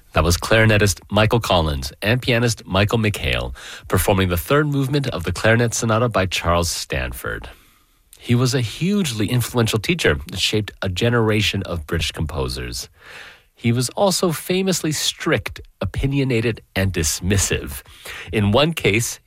That was clarinetist Michael Collins and pianist Michael McHale performing the third movement of the Clarinet Sonata by Charles Stanford. He was a hugely influential teacher that shaped a generation of British composers. He was also famously strict, opinionated, and dismissive. In one case,